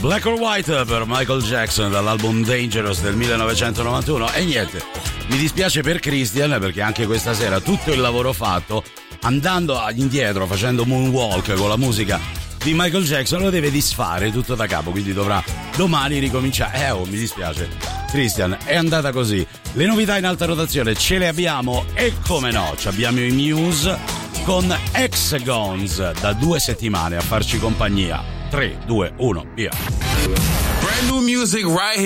Black or White per Michael Jackson dall'album Dangerous del 1991. E niente, mi dispiace per Christian perché anche questa sera tutto il lavoro fatto andando indietro facendo moonwalk con la musica di Michael Jackson lo deve disfare tutto da capo, quindi dovrà domani ricominciare. Mi dispiace Christian, è andata così. Le novità in alta rotazione ce le abbiamo e come no, abbiamo i news con Hexagons da 2 settimane a farci compagnia. 3, 2, 1, via. Brand new music right here.